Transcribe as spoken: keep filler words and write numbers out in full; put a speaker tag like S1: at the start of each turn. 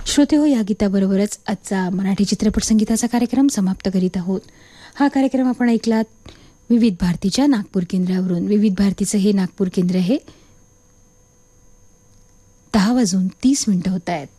S1: श्रोते हो, या गीताबरोबरच आजचा मराठी चित्रपट संगीताचा कार्यक्रम समाप्त करीत आहोत. हा कार्यक्रम आपण ऐकलात विविध भारतीच्या नागपूर केंद्रावरून. विविध भारतीचं हे नागपूर केंद्र आहे. दहा वाजून तीस मिनिटं होत आहेत.